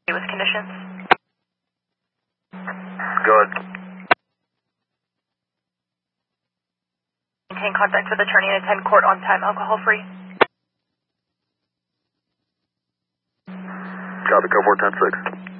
with conditions. Good. Maintain contact with attorney and attend court on time, alcohol free. Copy, code 410-6.